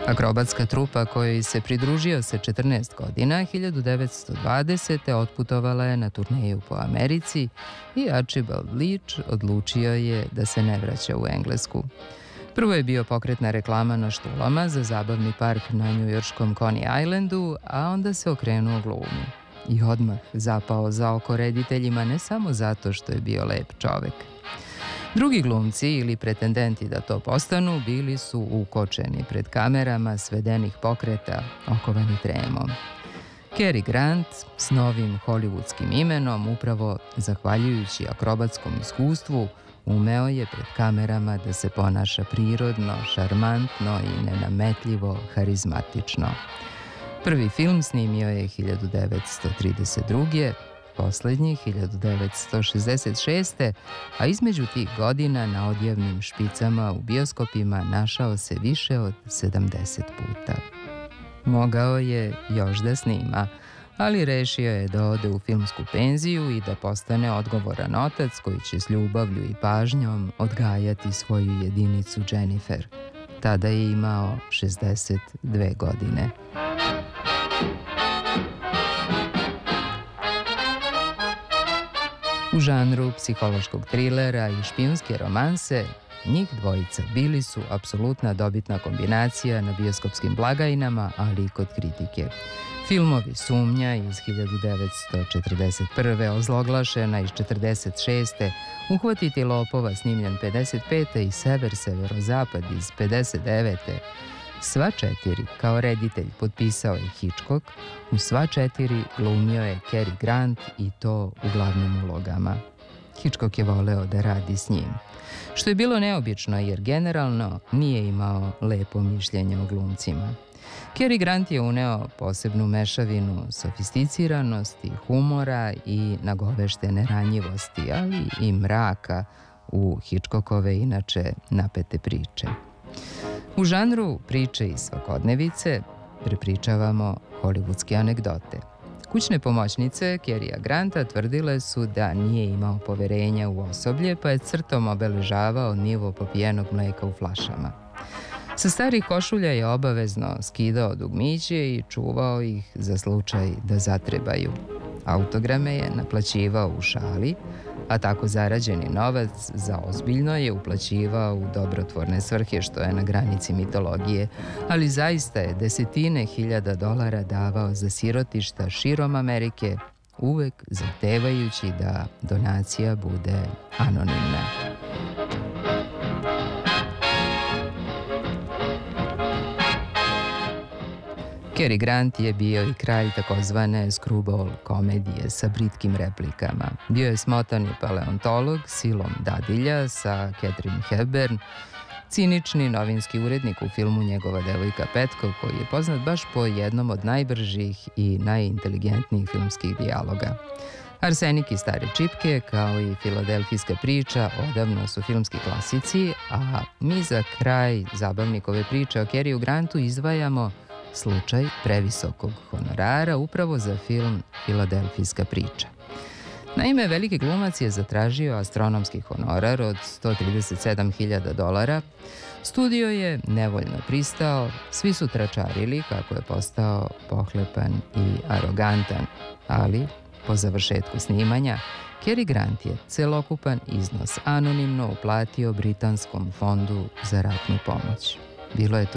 Akrobatska trupa kojoj se pridružio sa 14 godina, 1920. otputovala je na turneju po Americi i Archibald Leach odlučio je da se ne vraća u Englesku. Prvo je bio pokretna reklama na štulama za zabavni park na njujorškom Coney Islandu, a onda se okrenuo glumi. I odmah zapao za oko rediteljima ne samo zato što je bio lep čovek. Drugi glumci ili pretendenti da to postanu bili su ukočeni pred kamerama svedenih pokreta, okovani tremom. Cary Grant s novim hollywoodskim imenom, upravo zahvaljujući akrobatskom iskustvu, umeo je pred kamerama da se ponaša prirodno, šarmantno i nenametljivo harizmatično. Prvi film snimio je 1932. Poslednji 1966. a između tih godina na odjavnim špicama u bioskopima našao se više od 70 puta. Mogao je još da snima, ali rešio je da ode u filmsku penziju i da postane odgovoran otac koji će s ljubavlju i pažnjom odgajati svoju jedinicu Jennifer. Tada je imao 62 godine. U žanru psihološkog trilera i špijunske romanse, njih dvojica bili su apsolutna dobitna kombinacija na bioskopskim blagajnama, ali i kod kritike. Filmovi Sumnja iz 1941. Ozloglašena iz 1946. Uhvatiti lopova snimljen 1955. i Sever severozapad iz 1959. Sva četiri kao reditelj potpisao je Hitchcock, u sva četiri glumio je Cary Grant i to u glavnim ulogama. Hitchcock je voleo da radi s njim, što je bilo neobično jer generalno nije imao lepo mišljenje o glumcima. Cary Grant je uneo posebnu mešavinu sofisticiranosti, humora i nagoveštene ranjivosti, ali i mraka u Hitchcockove inače napete priče. U žanru priče i svakodnevice prepričavamo hollywoodske anegdote. Kućne pomoćnice Carya Granta tvrdile su da nije imao poverenja u osoblje, pa je crtom obeležavao nivo popijenog mleka u flašama. Sa starih košulja je obavezno skidao dugmiće i čuvao ih za slučaj da zatrebaju. Autograme je naplaćivao u šali, a tako zarađeni novac za ozbiljno je uplaćivao u dobrotvorne svrhe, što je na granici mitologije, ali zaista je desetine hiljada dolara davao za sirotišta širom Amerike, uvek zahtevajući da donacija bude anonimna. Cary Grant je bio i kralj takozvane screwball komedije sa britkim replikama. Bio je smotani paleontolog silom dadilja sa Katharine Hepburn, cinični novinski urednik u filmu Njegova devojka Petko, koji je poznat baš po jednom od najbržih i najinteligentnijih filmskih dijaloga. Arsenik i stare čipke, kao i Filadelfijska priča, odavno su filmski klasici, a mi za kraj zabavnikove priče o Caryu Grantu izdvajamo slučaj previsokog honorara upravo za film Filadelfijska priča. Naime, veliki glumac je zatražio astronomski honorar od $137.000. Studio je nevoljno pristao, svi su tračarili kako je postao pohlepan i arogantan, ali po završetku snimanja Cary Grant je celokupan iznos anonimno uplatio Britanskom fondu za ratnu pomoć. Bilo je to